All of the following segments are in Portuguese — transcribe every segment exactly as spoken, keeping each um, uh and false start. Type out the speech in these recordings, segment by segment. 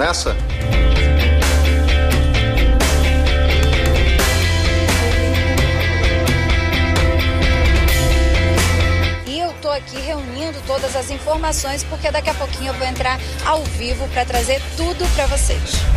nessa? Estou aqui reunindo todas as informações porque daqui a pouquinho eu vou entrar ao vivo para trazer tudo para vocês.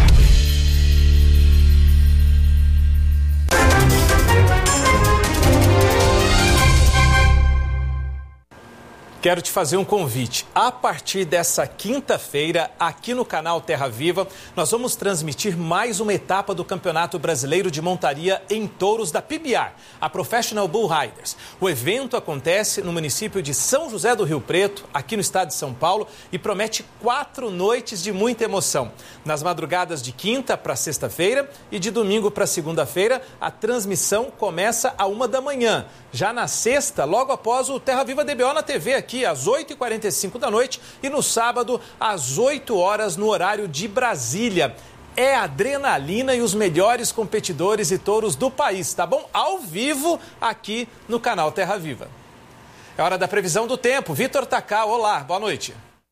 Quero te fazer um convite. A partir dessa quinta-feira, aqui no canal Terra Viva, nós vamos transmitir mais uma etapa do Campeonato Brasileiro de Montaria em Touros da P B R, a Professional Bull Riders. O evento acontece no município de São José do Rio Preto, aqui no estado de São Paulo, e promete quatro noites de muita emoção. Nas madrugadas de quinta para sexta-feira e de domingo para segunda-feira, a transmissão começa a uma da manhã. Já na sexta, logo após o Terra Viva D B O na T V, aqui às oito e quarenta e cinco da noite, e no sábado, às oito horas, no horário de Brasília. É adrenalina e os melhores competidores e touros do país, tá bom? Ao vivo, aqui no canal Terra Viva. É hora da previsão do tempo. Vitor Takal, olá, boa noite.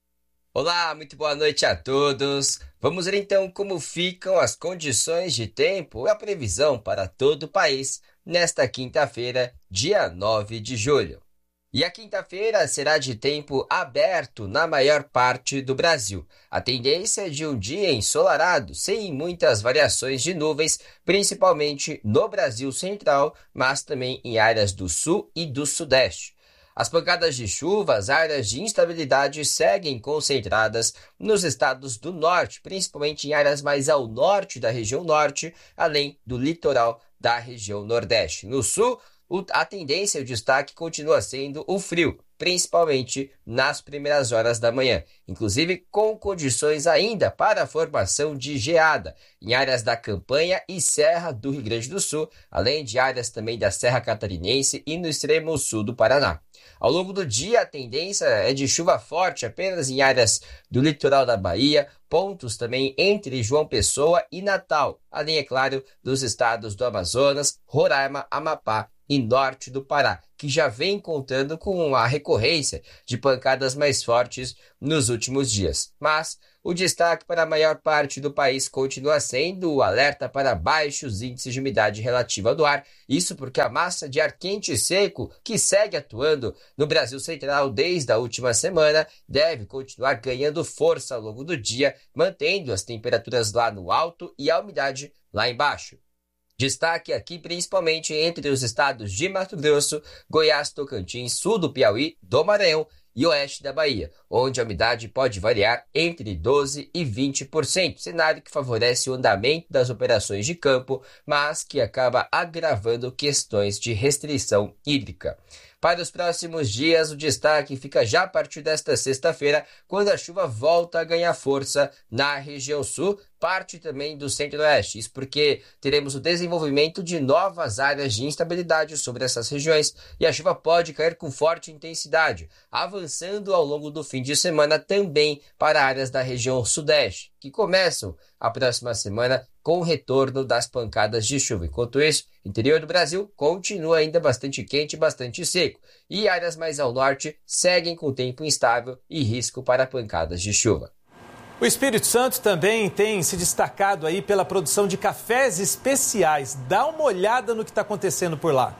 Olá, muito boa noite a todos. Vamos ver então como ficam as condições de tempo e a previsão para todo o país nesta quinta-feira, dia nove de julho. E a quinta-feira será de tempo aberto na maior parte do Brasil. A tendência é de um dia ensolarado, sem muitas variações de nuvens, principalmente no Brasil Central, mas também em áreas do Sul e do Sudeste. As pancadas de chuva, as áreas de instabilidade seguem concentradas nos estados do Norte, principalmente em áreas mais ao norte da região Norte, além do litoral da região Nordeste. No Sul, a tendência e o destaque continua sendo o frio, principalmente nas primeiras horas da manhã, inclusive com condições ainda para a formação de geada em áreas da Campanha e Serra do Rio Grande do Sul, além de áreas também da Serra Catarinense e no extremo sul do Paraná. Ao longo do dia, a tendência é de chuva forte apenas em áreas do litoral da Bahia, pontos também entre João Pessoa e Natal, além, é claro, dos estados do Amazonas, Roraima, Amapá e norte do Pará, que já vem contando com a recorrência de pancadas mais fortes nos últimos dias. Mas o destaque para a maior parte do país continua sendo o alerta para baixos índices de umidade relativa do ar, isso porque a massa de ar quente e seco, que segue atuando no Brasil Central desde a última semana, deve continuar ganhando força ao longo do dia, mantendo as temperaturas lá no alto e a umidade lá embaixo. Destaque aqui principalmente entre os estados de Mato Grosso, Goiás, Tocantins, sul do Piauí, do Maranhão e oeste da Bahia, onde a umidade pode variar entre doze por cento e vinte por cento, cenário que favorece o andamento das operações de campo, mas que acaba agravando questões de restrição hídrica. Para os próximos dias, o destaque fica já a partir desta sexta-feira, quando a chuva volta a ganhar força na região sul, parte também do centro-oeste. Isso porque teremos o desenvolvimento de novas áreas de instabilidade sobre essas regiões e a chuva pode cair com forte intensidade, avançando ao longo do fim de semana também para áreas da região sudeste, que começam a próxima semana com o retorno das pancadas de chuva. Enquanto isso, o interior do Brasil continua ainda bastante quente e bastante seco, e áreas mais ao norte seguem com tempo instável e risco para pancadas de chuva. O Espírito Santo também tem se destacado aí pela produção de cafés especiais. Dá uma olhada no que está acontecendo por lá.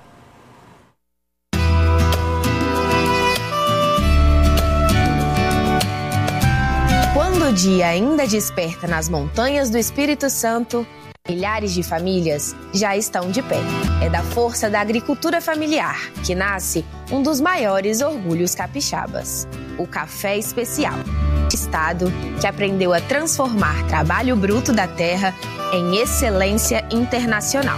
Quando o dia ainda desperta nas montanhas do Espírito Santo, milhares de famílias já estão de pé. É da força da agricultura familiar que nasce um dos maiores orgulhos capixabas, o café especial. Estado que aprendeu a transformar trabalho bruto da terra em excelência internacional.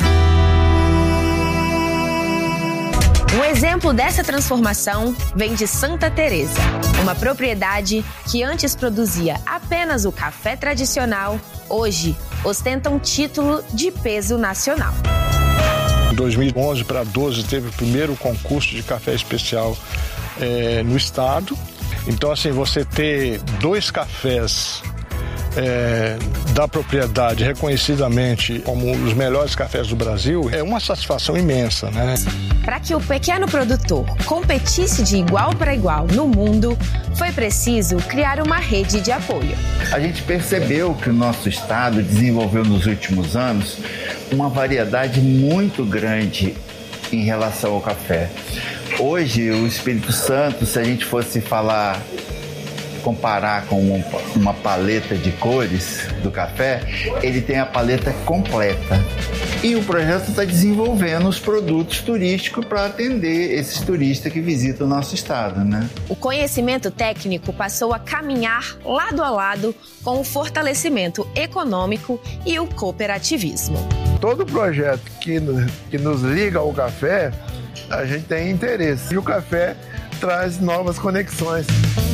Um exemplo dessa transformação vem de Santa Teresa, uma propriedade que antes produzia apenas o café tradicional, hoje ostenta um título de peso nacional. Em dois mil e onze para doze teve o primeiro concurso de café especial é, no estado. Então, assim, você ter dois cafés é, da propriedade reconhecidamente como os melhores cafés do Brasil é uma satisfação imensa, né? Para que o pequeno produtor competisse de igual para igual no mundo, foi preciso criar uma rede de apoio. A gente percebeu que o nosso estado desenvolveu nos últimos anos uma variedade muito grande em relação ao café. Hoje, o Espírito Santo, se a gente fosse falar, comparar com uma, uma paleta de cores do café, ele tem a paleta completa. E o projeto está desenvolvendo os produtos turísticos para atender esses turistas que visitam o nosso estado, né? O conhecimento técnico passou a caminhar lado a lado com o fortalecimento econômico e o cooperativismo. Todo projeto que nos, que nos liga ao café, a gente tem interesse. E o café traz novas conexões.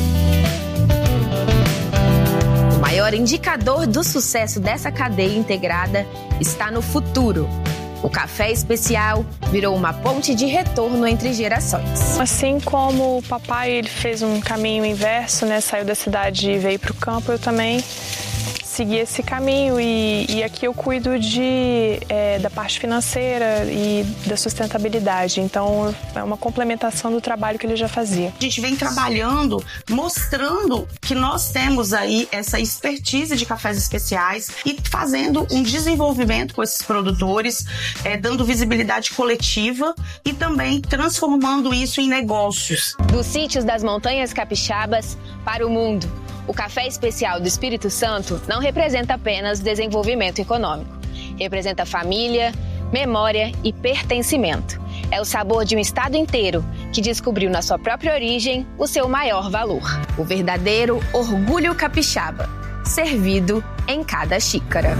O maior indicador do sucesso dessa cadeia integrada está no futuro. O café especial virou uma ponte de retorno entre gerações. Assim como o papai ele fez um caminho inverso, né? Saiu da cidade e veio para o campo, eu também segui esse caminho e, e aqui eu cuido de, é, da parte financeira e da sustentabilidade. Então é uma complementação do trabalho que ele já fazia. A gente vem trabalhando, mostrando que nós temos aí essa expertise de cafés especiais e fazendo um desenvolvimento com esses produtores, é, dando visibilidade coletiva e também transformando isso em negócios. Dos sítios das Montanhas Capixabas para o mundo. O café especial do Espírito Santo não representa apenas desenvolvimento econômico. Representa família, memória e pertencimento. É o sabor de um estado inteiro que descobriu na sua própria origem o seu maior valor. O verdadeiro orgulho capixaba, servido em cada xícara.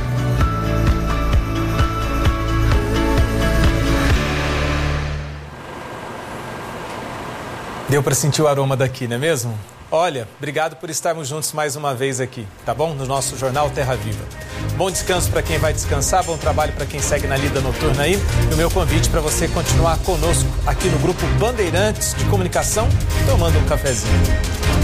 Deu para sentir o aroma daqui, não é mesmo? Olha, obrigado por estarmos juntos mais uma vez aqui, tá bom? No nosso Jornal Terra Viva. Bom descanso para quem vai descansar, bom trabalho para quem segue na lida noturna aí. E o meu convite para você continuar conosco aqui no Grupo Bandeirantes de Comunicação, tomando um cafezinho.